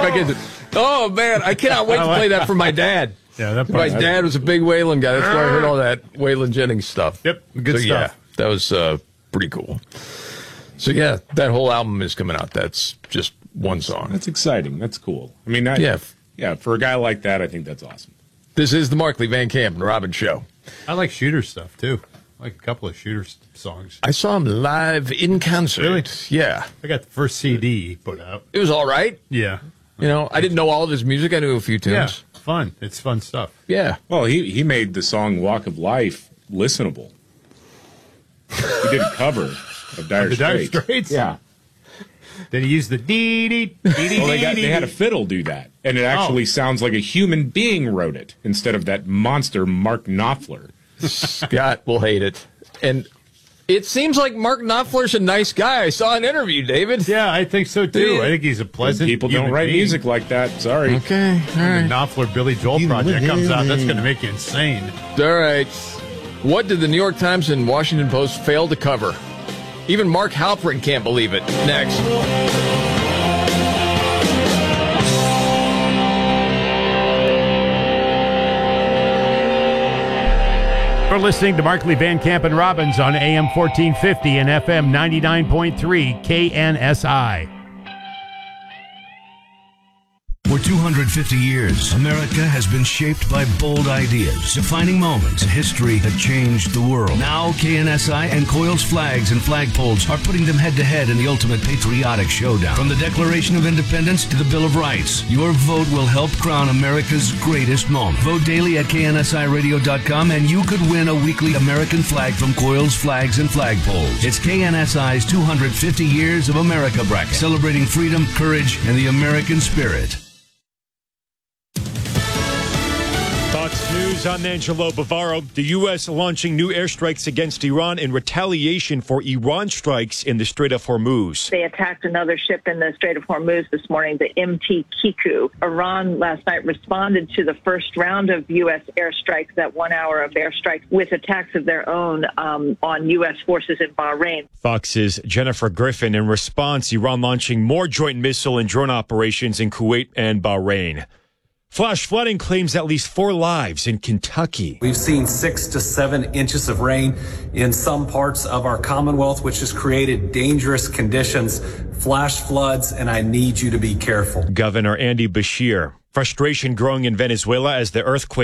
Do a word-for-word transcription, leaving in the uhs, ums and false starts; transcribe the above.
back into. Oh man, I cannot wait to play that for my dad. Yeah, that my dad was a big Waylon guy. That's why I heard all that Waylon Jennings stuff. Yep, good so, stuff. Yeah, that was uh, pretty cool. So yeah, that whole album is coming out. That's just one song. That's exciting. That's cool. I mean, I, yeah, yeah. For a guy like that, I think that's awesome. This is the Markley Van Camp and Robbins Show. I like Shooter stuff too. I like a couple of Shooter songs. I saw him live in concert. Really? Yeah. I got the first C D he put out. It was all right. Yeah. You know, I didn't know all of his music. I knew a few tunes. Yeah, fun. It's fun stuff. Yeah. Well, he he made the song "Walk of Life" listenable. He did a cover of Dire the Dire Straits. Straits. Yeah. Then he used the dee dee dee dee. Well, they got they had a fiddle do that, and it actually Oh. sounds like a human being wrote it instead of that monster Mark Knopfler. Scott will hate it. And it seems like Mark Knopfler's a nice guy. I saw an interview, David. Yeah, I think so too. I think he's a pleasant. People don't human write being. music like that. Sorry. Okay, all When right. the Knopfler Billy Joel project comes out, that's going to make you insane. All right. What did the New York Times and Washington Post fail to cover? Even Mark Halperin can't believe it. Next. You're listening to Markley, Van Camp, and Robbins on A M fourteen fifty and F M ninety-nine point three K N S I. For two hundred fifty years, America has been shaped by bold ideas, defining moments in history that changed the world. Now, K N S I and Coils Flags and Flagpoles are putting them head-to-head in the ultimate patriotic showdown. From the Declaration of Independence to the Bill of Rights, your vote will help crown America's greatest moment. Vote daily at K N S I radio dot com and you could win a weekly American flag from Coils Flags and Flagpoles. It's K N S I's two hundred fifty Years of America bracket, celebrating freedom, courage, and the American spirit. Fox News, I'm Angelo Bavaro. The U S launching new airstrikes against Iran in retaliation for Iran strikes in the Strait of Hormuz. They attacked another ship in the Strait of Hormuz this morning, the M T Kiku. Iran last night responded to the first round of U S airstrikes, that one hour of airstrikes, with attacks of their own um, on U S forces in Bahrain. Fox's Jennifer Griffin. In response, Iran launching more joint missile and drone operations in Kuwait and Bahrain. Flash flooding claims at least four lives in Kentucky. We've seen six to seven inches of rain in some parts of our Commonwealth, which has created dangerous conditions, flash floods, and I need you to be careful. Governor Andy Beshear. Frustration growing in Venezuela as the earthquake